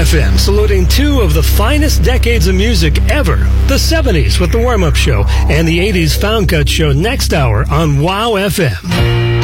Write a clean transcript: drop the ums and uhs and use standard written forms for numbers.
FM, saluting two of the finest decades of music ever. The 70s with the warm-up show and the 80s Found Cut show next hour on WOW FM.